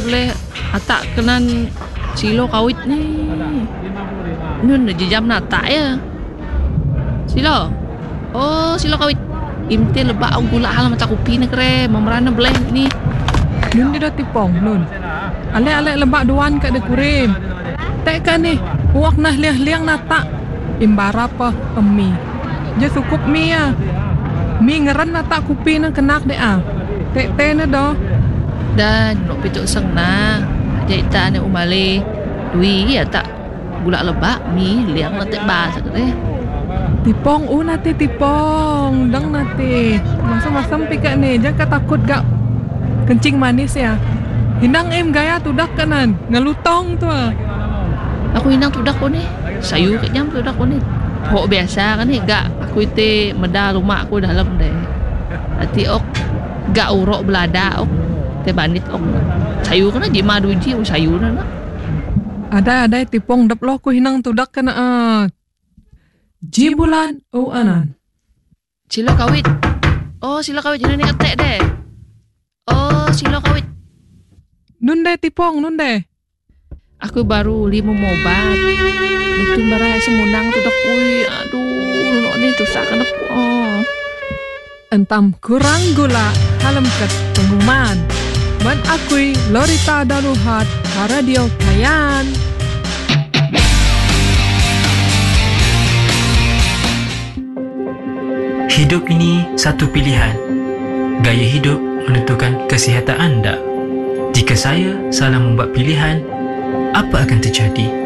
boleh atak kenan silo kawit ni. Nun jam nata ya. Silo. Oh, silo kawit. Imte lebak au gula hal mata kopi na kere memerana boleh ni. Nun dia dah tipong nun. Ale lebak duan kat de kurim. Tak kan ni. Uak nah liang nata. Imbara apa emi. Je cukup mi ya. Mi ngeran nata kopi na kenak de ah. Tek na do. Dan nok pituk seng na. Jaita ni umale. Dui ya tak gula lebak mi liang na tek ba sakre. Tipong nate tipong. Dang nate. Masam-masam pika ni. Jangan takut gak kencing manis ya. Hinang gaya tudak kanan. Ngalutong tu ah. Aku hinang tudak ko ni. Sayu kat jam tudak ko ni. Hok biasa kan ni. Gak aku ite meda rumah aku dalam deh. Hati ok. Gak urok belada ok. Te banit ok. Sayu kan aja madu ji sayu na. Ada tipong dap lo ku hinang tudak kana ah. Jibulan anan. Silo kawit. Oh, silo kawit ini ketek deh. Oh, silo kawit. Nun deh tipong, nun deh. Aku baru 5 mobat. Lutun barai semunang tu dak kui. Aduh, nok ni tusah kan aku. Oh. Entam kurang gula halam ket pengumuman. Man akui Lorita Daluhat Radio Kayan. Hidup ini satu pilihan. Gaya hidup menentukan kesihatan anda. Jika saya salah membuat pilihan, apa akan terjadi?